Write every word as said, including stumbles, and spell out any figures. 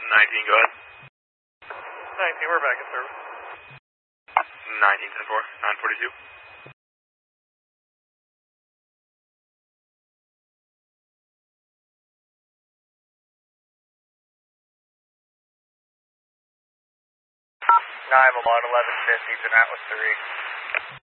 nineteen, go ahead. nineteen, we're back in service. nineteen, ten four, nine forty-two. nine one one, eleven fifty, to Atlas three.